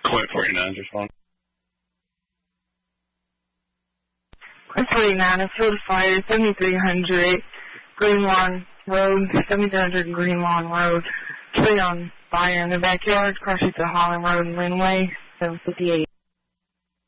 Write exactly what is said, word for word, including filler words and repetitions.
Clint forty-nine, respond. Clint forty-nine, it's field fire, seventy-three hundred Green Lawn Road, seventy-three hundred Green Lawn Road. Tree on fire in the backyard, across the Holland Road and Linway, seven fifty-eight.